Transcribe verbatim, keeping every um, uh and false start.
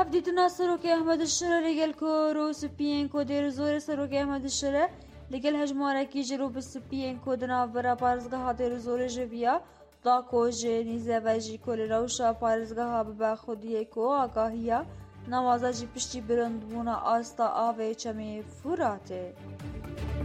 هفدیتنا سروک احمد الشره لگل که رو سپین که دیر زور سروک احمد الشره لگل هجماره کی جرو بسپین که دنا ورا پارزگاه دیر زور جویا دا که جه نیزه و جی کل روشا پارزگاه ببا خودیه که آگاهیا نوازا جی پشتی برندمونا آستا آوه چمی فوراته.